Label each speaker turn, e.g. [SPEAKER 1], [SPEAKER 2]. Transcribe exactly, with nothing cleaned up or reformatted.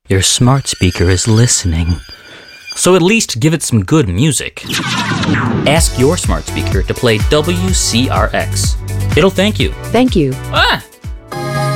[SPEAKER 1] Your smart speaker is listening. So at least give it some good music. Ask your smart speaker to play W C R X. It'll thank you.
[SPEAKER 2] Thank you.
[SPEAKER 1] Ah!